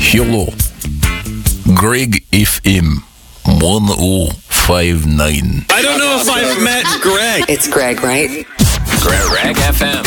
Hello. Greg FM 1059. I don't know if I've met Greg. It's Greg, right? Greg FM.